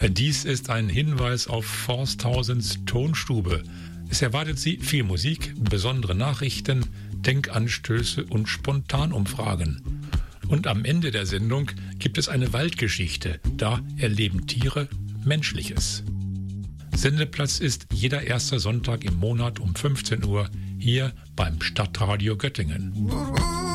Dies ist ein Hinweis auf Forsthausens Tonstube. Es erwartet Sie viel Musik, besondere Nachrichten, Denkanstöße und Spontanumfragen. Und am Ende der Sendung gibt es eine Waldgeschichte. Da erleben Tiere Menschliches. Sendeplatz ist jeder erste Sonntag im Monat um 15 Uhr hier beim Stadtradio Göttingen.